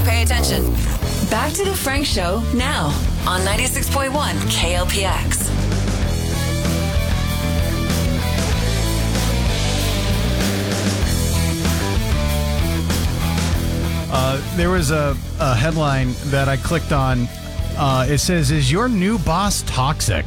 pay attention. Back to the Frank Show now on 96.1 KLPX. There was a headline that I clicked on. It says, "Is your new boss toxic?"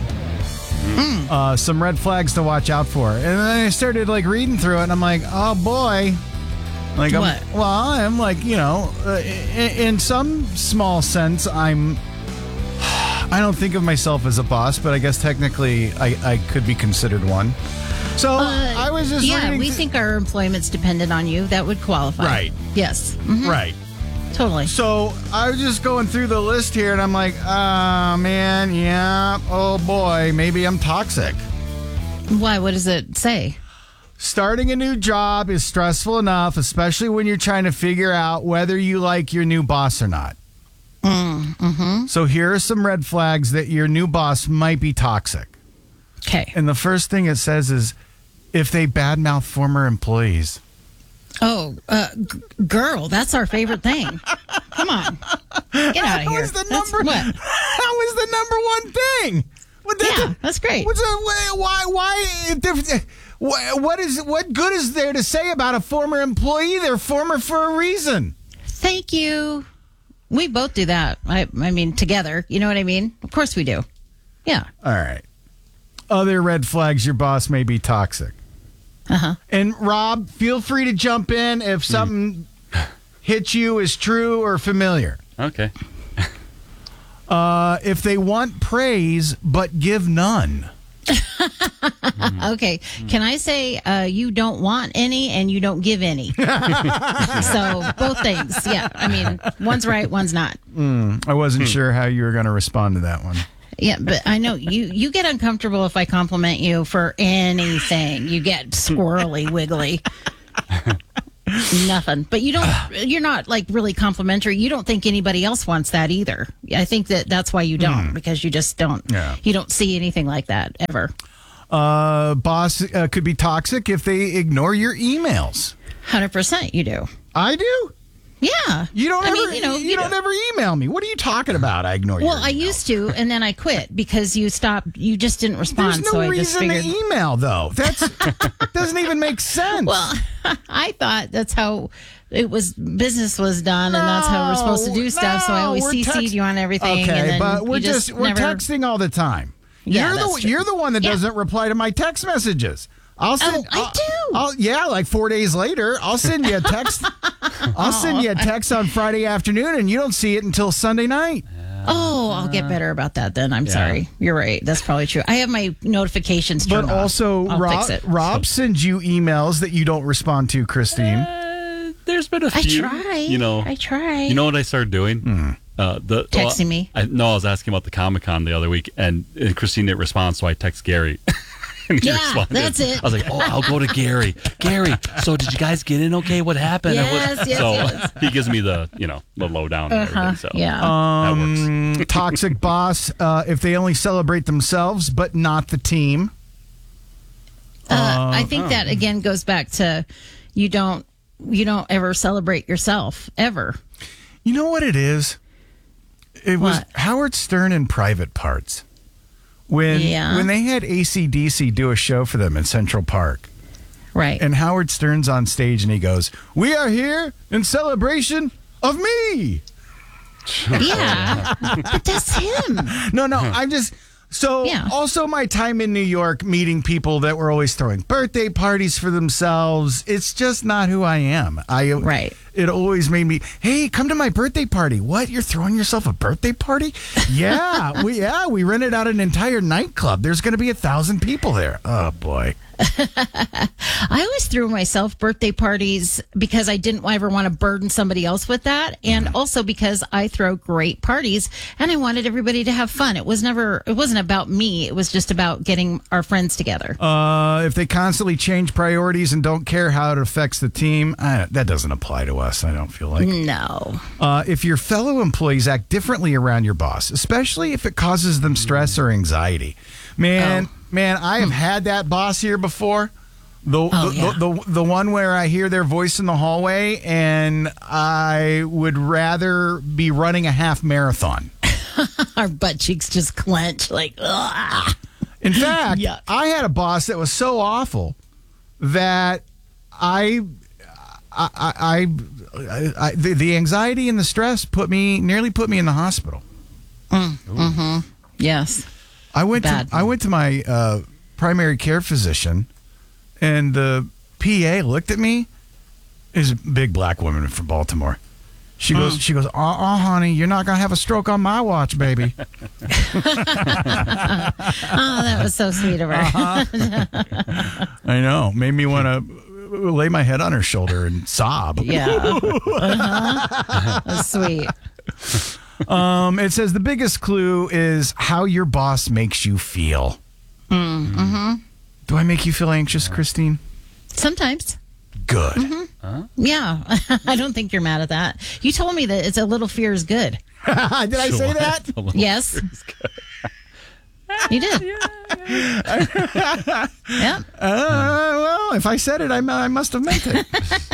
Some red flags to watch out for. And then I started reading through it, and I'm like, oh boy. What? I'm like, in some small sense, I don't think of myself as a boss, but I guess technically I could be considered one. So I was just reading. We think our employment's dependent on you. That would qualify. Right. Yes. Right. Totally. So I was just going through the list here, and I'm like, man, yeah, oh boy, maybe I'm toxic. Why? What does it say? Starting a new job is stressful enough, especially when you're trying to figure out whether you like your new boss or not. So here are some red flags that your new boss might be toxic. Okay. And the first thing it says is if they badmouth former employees. Oh, girl, that's our favorite thing. Come on. Get out of here. That was the number one thing. That's great. What good is there to say about a former employee? They're former for a reason. Thank you. We both do that. I mean, together. You know what I mean? Of course we do. Yeah. All right. Other red flags, your boss may be toxic. And Rob, feel free to jump in if something hits you as true or familiar. Okay. If they want praise but give none. Okay. Can I say you don't want any and you don't give any? So both things. Yeah. I mean, one's right, one's not. I wasn't sure how you were going to respond to that one. Yeah, but I know you get uncomfortable if I compliment you for anything. You get squirrely, wiggly. Nothing. But you're not really complimentary. You don't think anybody else wants that either. I think that's why you don't, because you just don't. Yeah. You don't see anything like that ever. Boss could be toxic if they ignore your emails. 100% you do. I do? Yeah. You don't ever email me. What are you talking about? I ignore you. Well, I used to, and then I quit because you stopped. You just didn't respond. There's no so reason I just figured, to email, though. That doesn't even make sense. Well, I thought that's how business was done, and that's how we're supposed to do stuff. So I always CC'd you on everything. Okay, and then but we're never... texting all the time. Yeah, you're the one that doesn't reply to my text messages. I do. Like 4 days later, I'll send you a text. I'll send you a text on Friday afternoon, and you don't see it until Sunday night. Oh, I'll get better about that then. I'm sorry. You're right. That's probably true. I have my notifications turned But also, off. Rob sends you emails that you don't respond to, Christine. There's been a few. I try. I try. You know what I started doing? Texting me. I was asking about the Comic-Con the other week, and Christine didn't respond, so I text Gary. And he responded. That's it. I was like, I'll go to Gary. Gary, so did you guys get in okay? What happened? Yes. He gives me the lowdown and everything. So yeah. that works. Toxic boss, if they only celebrate themselves but not the team. I think that again goes back to you don't ever celebrate yourself ever. You know what it is? It was What? Howard Stern in Private Parts. When they had AC/DC do a show for them in Central Park. Right. And Howard Stern's on stage and he goes, "We are here in celebration of me." Yeah. But that's him. No, I'm just... So, also my time in New York meeting people that were always throwing birthday parties for themselves. It's just not who I am. Right. It always made me, hey, come to my birthday party. What? You're throwing yourself a birthday party? Yeah, we rented out an entire nightclub. There's going to be 1,000 people there. Oh, boy. I always threw myself birthday parties because I didn't ever want to burden somebody else with that. And also because I throw great parties and I wanted everybody to have fun. It wasn't about me. It was just about getting our friends together. If they constantly change priorities and don't care how it affects the team, that doesn't apply to us, I don't feel like. No. If your fellow employees act differently around your boss, especially if it causes them stress or anxiety. Man, I have had that boss here before. The one where I hear their voice in the hallway and I would rather be running a half marathon. Our butt cheeks just clench like, ugh. In fact, Yuck. I had a boss that was so awful that the anxiety and the stress nearly put me in the hospital. Yes. I went to my primary care physician, and the PA looked at me. Is a big black woman from Baltimore. She goes, honey, you're not gonna have a stroke on my watch, baby. Oh, that was so sweet of her. I know, made me want to lay my head on her shoulder and sob. Yeah. That's sweet. It says the biggest clue is how your boss makes you feel. Do I make you feel anxious, Christine? Sometimes. Good. Yeah. I don't think you're mad at that. You told me that it's a little fear is good. Did I say that? Yes. You did. Yeah. Well, if I said it, I must have meant it.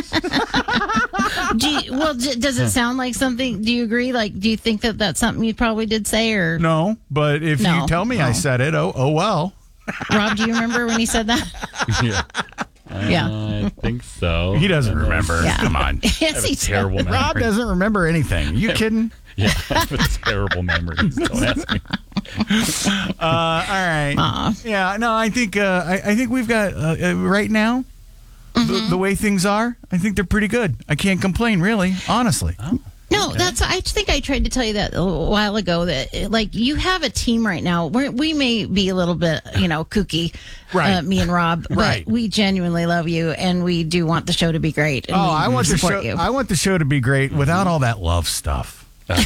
Does it sound like something? Do you agree? Like, do you think that that's something you probably did say, or No, but if No. you tell me I said it, oh well. Rob? Do you remember when he said that? Yeah. Yeah. I think so. He doesn't remember. Yeah. Come on. Yes, he did. Terrible memory. Rob doesn't remember anything. Are you kidding? Yeah, I have a terrible memory. Don't ask me. All right. Aw. Yeah. No, I think we've got right now the way things are. I think they're pretty good. I can't complain, really, honestly. No, I think I tried to tell you that a while ago that like you have a team right now. We may be a little bit, kooky, Right. me and Rob, but Right. we genuinely love you and we do want the show to be great. And I want the support show. you. I want the show to be great without all that love stuff. Yeah,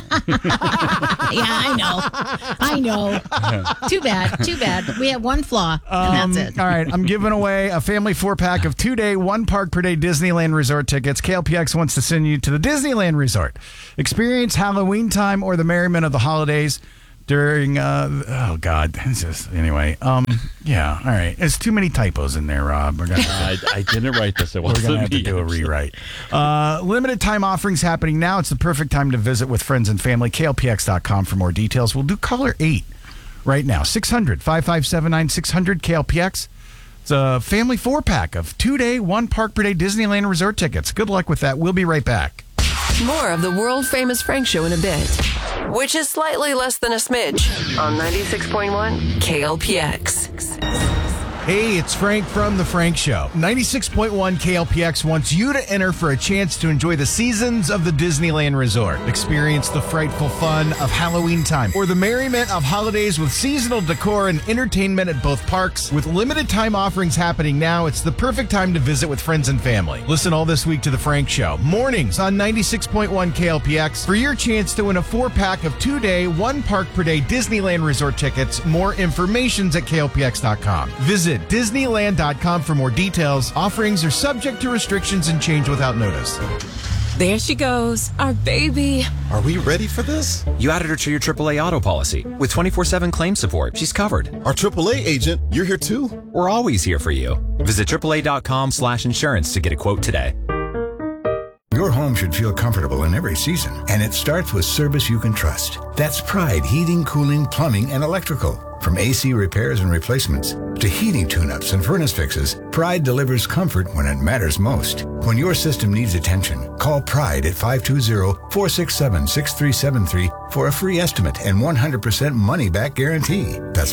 I know. Too bad. We have one flaw, and that's it. All right, I'm giving away a family 4-pack of 2-day, 1 park per day Disneyland Resort tickets. KLPX wants to send you to the Disneyland Resort. Experience Halloween time or the merriment of the holidays during, anyway. Yeah, all right. There's too many typos in there, Rob. I didn't write this. It We're wasn't going to have to me, do a actually. rewrite. Limited time offerings happening now. It's the perfect time to visit with friends and family. KLPX.com for more details. We'll do caller 8 right now. 600-557-9600 KLPX. It's a family 4-pack of 2-day, 1 park per day Disneyland Resort tickets. Good luck with that. We'll be right back. More of the world-famous Frank Show in a bit, which is slightly less than a smidge on 96.1 KLPX. Hey, it's Frank from The Frank Show. 96.1 KLPX wants you to enter for a chance to enjoy the seasons of the Disneyland Resort. Experience the frightful fun of Halloween time or the merriment of holidays with seasonal decor and entertainment at both parks. With limited time offerings happening now, it's the perfect time to visit with friends and family. Listen all this week to The Frank Show. Mornings on 96.1 KLPX for your chance to win a 4-pack of 2-day, 1 park per day Disneyland Resort tickets. More information's at KLPX.com. Visit Disneyland.com for more details. Offerings are subject to restrictions and change without notice. There she goes, our baby. Are we ready for this? You added her to your AAA auto policy. With 24/7 claim support, she's covered. Our AAA agent, you're here too? We're always here for you. Visit AAA.com/insurance to get a quote today. Your home should feel comfortable in every season, and it starts with service you can trust. That's Pride Heating, Cooling, Plumbing, and Electrical. From AC repairs and replacements to heating tune-ups and furnace fixes, Pride delivers comfort when it matters most. When your system needs attention, call Pride at 520-467-6373 for a free estimate and 100% money-back guarantee. That's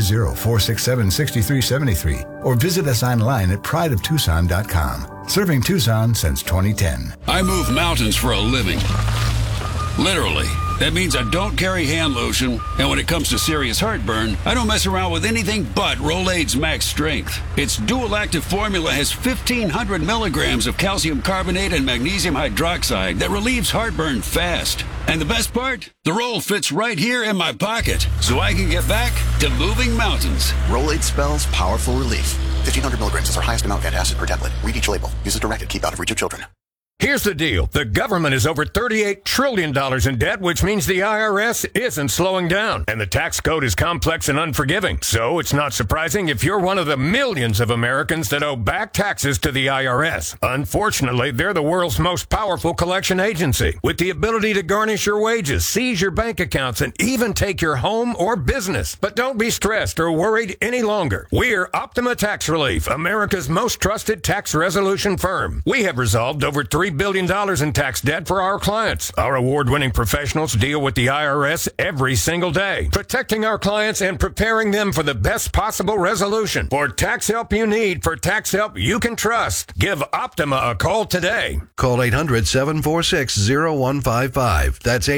520-467-6373. Or visit us online at prideoftucson.com. Serving Tucson since 2010. I move mountains for a living. Literally. That means I don't carry hand lotion, and when it comes to serious heartburn, I don't mess around with anything but Rolaids Max Strength. Its dual-active formula has 1,500 milligrams of calcium carbonate and magnesium hydroxide that relieves heartburn fast. And the best part? The roll fits right here in my pocket, so I can get back to moving mountains. Rolaids spells powerful relief. 1,500 milligrams is our highest amount of antacid per tablet. Read each label. Use as directed. Keep out of reach of children. Here's the deal. The government is over $38 trillion in debt, which means the IRS isn't slowing down. And the tax code is complex and unforgiving. So it's not surprising if you're one of the millions of Americans that owe back taxes to the IRS. Unfortunately, they're the world's most powerful collection agency, with the ability to garnish your wages, seize your bank accounts, and even take your home or business. But don't be stressed or worried any longer. We're Optima Tax Relief, America's most trusted tax resolution firm. We have resolved over $3 billion in tax debt for our clients. Our award-winning professionals deal with the IRS every single day, protecting our clients and preparing them for the best possible resolution. For tax help you need, for tax help you can trust, give Optima a call today. Call 800-746-0155. That's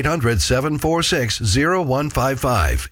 800-746-0155.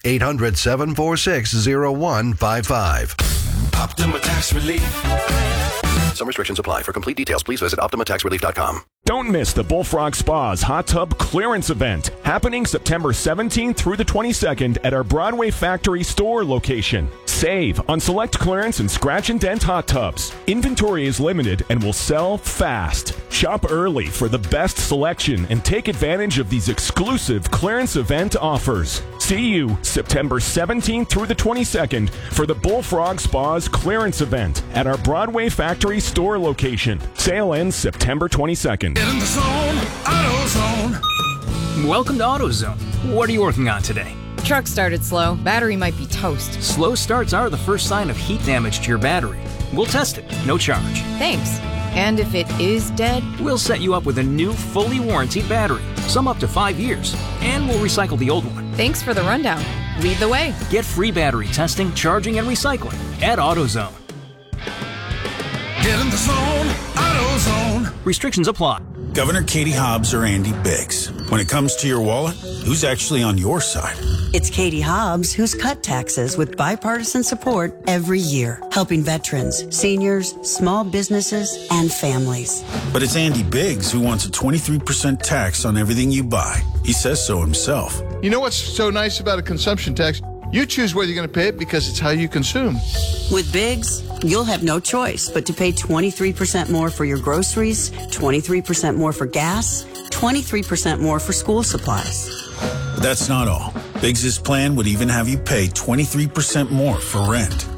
800-746-0155. Optima Tax Relief. Some restrictions apply. For complete details, please visit OptimaTaxRelief.com. Don't miss the Bullfrog Spa's Hot Tub Clearance Event, happening September 17th through the 22nd at our Broadway Factory store location. Save on select clearance and scratch and dent hot tubs. Inventory is limited and will sell fast. Shop early for the best selection and take advantage of these exclusive clearance event offers. See you September 17th through the 22nd for the Bullfrog Spa's Clearance Event at our Broadway Factory store location. Sale ends September 22nd. Get in the zone, AutoZone. Welcome to AutoZone. What are you working on today? Truck started slow. Battery might be toast. Slow starts are the first sign of heat damage to your battery. We'll test it, no charge. Thanks. And if it is dead? We'll set you up with a new, fully warranted battery, some up to 5 years, and we'll recycle the old one. Thanks for the rundown. Lead the way. Get free battery testing, charging, and recycling at AutoZone. Get in the zone, AutoZone. Restrictions apply. Governor Katie Hobbs or Andy Biggs. When it comes to your wallet, who's actually on your side? It's Katie Hobbs who's cut taxes with bipartisan support every year, helping veterans, seniors, small businesses, and families. But it's Andy Biggs who wants a 23% tax on everything you buy. He says so himself. You know what's so nice about a consumption tax? You choose whether you're going to pay it because it's how you consume. With Biggs, you'll have no choice but to pay 23% more for your groceries, 23% more for gas, 23% more for school supplies. But that's not all. Biggs' plan would even have you pay 23% more for rent.